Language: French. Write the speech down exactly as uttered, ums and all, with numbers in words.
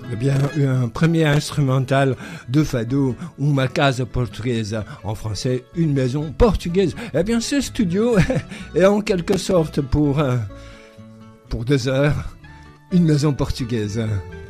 Eh bien, un premier instrumental de fado, Uma casa portuguesa, en français, une maison portugaise. Eh bien, ce studio est en quelque sorte pour, pour deux heures, une maison portugaise.